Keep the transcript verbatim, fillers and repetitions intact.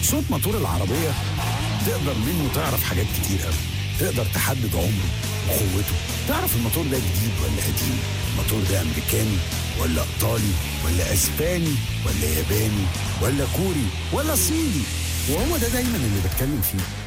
صوت موتور العربية تقدر منه تعرف حاجات كتير قوي. تقدر تحدد عمره وقوته، تعرف الموتور ده جديد ولا قديم، الموتور ده أمريكاني ولا إيطالي ولا أسباني ولا ياباني ولا كوري ولا صيني. وهو ده دايما اللي بتكلم فيه،